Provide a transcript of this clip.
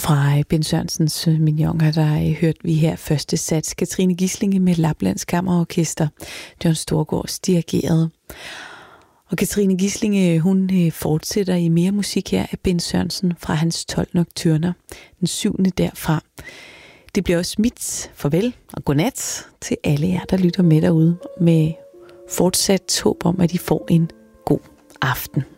Fra Ben Sørensens Mignoner, der hørte vi her første sats. Katrine Gislinge med Laplands Kammerorkester. John Storgårds dirigerede. Og Katrine Gislinge, hun fortsætter i mere musik her af Ben Sørensen fra hans 12 nocturner. Den 7. derfra. Det bliver også mit farvel og godnat til alle jer, der lytter med derude. Med fortsat håb om, at I får en god aften.